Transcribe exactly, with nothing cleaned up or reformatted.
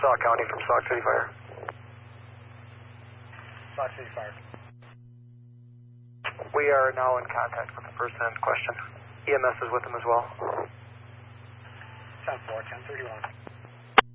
Sauk County from Sauk City Fire. Sauk City Fire. We are now in contact with the person in question. E M S is with him as well. ten four, ten thirty-one.